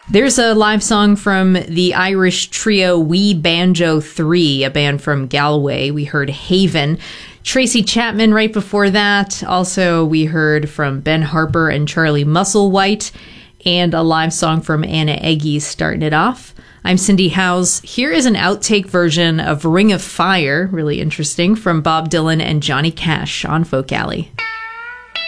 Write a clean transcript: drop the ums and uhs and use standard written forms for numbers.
There's a live song from the Irish trio Wee Banjo 3, a band from Galway. We heard Haven. Tracy Chapman right before that. Also, we heard from Ben Harper and Charlie Musselwhite, and a live song from Anna Eggy starting it off. I'm Cindy Howes. Here is an outtake version of Ring of Fire, really interesting, from Bob Dylan and Johnny Cash on Folk Alley.